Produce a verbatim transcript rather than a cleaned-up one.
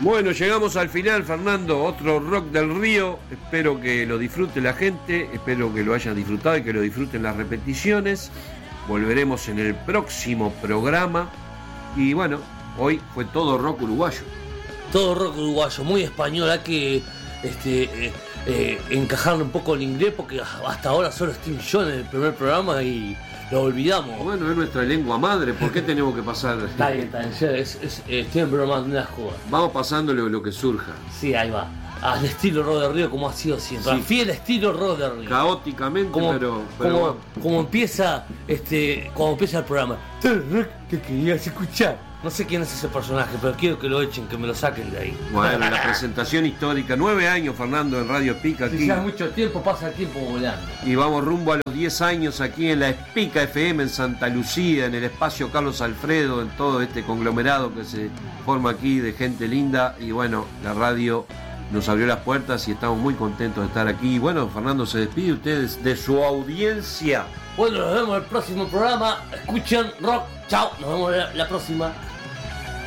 Bueno, llegamos al final, Fernando, otro Rock del Río. Espero que lo disfrute la gente, espero que lo hayan disfrutado y que lo disfruten las repeticiones. Volveremos en el próximo programa. Y bueno, hoy fue todo rock uruguayo. Todo rock uruguayo, muy español, hay que este, eh, eh, encajarle un poco el inglés porque hasta ahora solo Steve Jones en el primer programa y lo olvidamos. Bueno, es nuestra lengua madre, ¿por qué tenemos que pasar? Está bien, está bien, es, es, es, estoy en programa de una joda. Vamos pasándole lo que surja. Sí, ahí va. Al estilo Rock del Río como ha sido siempre. Sí. Al fiel estilo Rock del Río. Caóticamente, como, pero... pero como, bueno. como empieza este, como empieza el programa. ¿Qué querías escuchar? No sé quién es ese personaje, pero quiero que lo echen, que me lo saquen de ahí. Bueno, la presentación histórica. Nueve años, Fernando, en Radio Espica aquí. Si ya mucho tiempo, pasa el tiempo volando. Y vamos rumbo a los diez años aquí en la Espica F M en Santa Lucía, en el espacio Carlos Alfredo, en todo este conglomerado que se forma aquí de gente linda. Y bueno, la radio nos abrió las puertas y estamos muy contentos de estar aquí. Y bueno, Fernando, se despide ustedes de su audiencia. Bueno, nos vemos en el próximo programa. Escuchen rock. Chao, nos vemos la, la próxima.